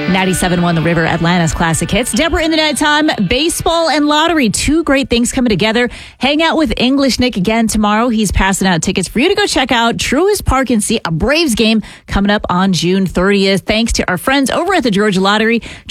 97.1 The River, Atlanta's classic hits. Deborah in the nighttime, baseball and lottery. Two great things coming together. Hang out with English Nick again tomorrow. He's passing out tickets for you to go check out Truist Park and see a Braves game coming up on June 30th. Thanks to our friends over at the Georgia Lottery.